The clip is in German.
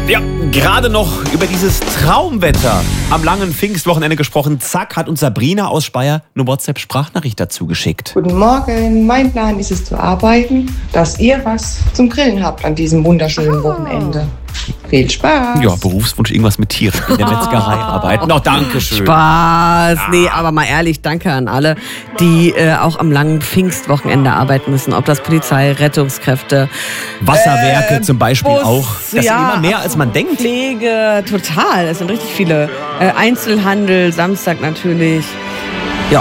Ja, gerade noch über dieses Traumwetter am langen Pfingstwochenende gesprochen. Zack, hat uns Sabrina aus Speyer eine WhatsApp-Sprachnachricht dazu geschickt. Guten Morgen, mein Plan ist es zu arbeiten, dass ihr was zum Grillen habt an diesem wunderschönen Wochenende. Viel Spaß. Ja, Berufswunsch, irgendwas mit Tieren in der Metzgerei arbeiten. Noch Dankeschön. Spaß. Nee, aber mal ehrlich, danke an alle, die auch am langen Pfingstwochenende arbeiten müssen. Ob das Polizei, Rettungskräfte, Wasserwerke zum Beispiel Bus, auch. Das ja, sind immer mehr, als man denkt. Pflege, total. Es sind richtig viele. Einzelhandel, Samstag natürlich.